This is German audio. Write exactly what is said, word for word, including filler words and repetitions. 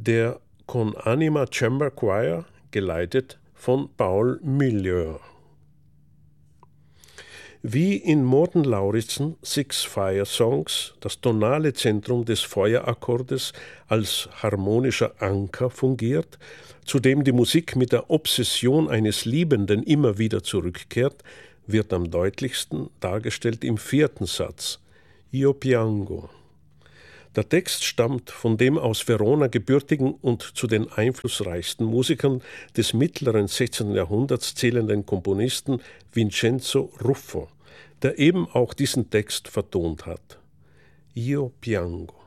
der Con Anima Chamber Choir, geleitet von Paul Milieu. Wie in Morten Lauridsen Six Fire Songs das tonale Zentrum des Feuerakkordes als harmonischer Anker fungiert, zu dem die Musik mit der Obsession eines Liebenden immer wieder zurückkehrt, wird am deutlichsten dargestellt im vierten Satz, Io piango. Der Text stammt von dem aus Verona gebürtigen und zu den einflussreichsten Musikern des mittleren sechzehnten Jahrhunderts zählenden Komponisten Vincenzo Ruffo, der eben auch diesen Text vertont hat. Io piango.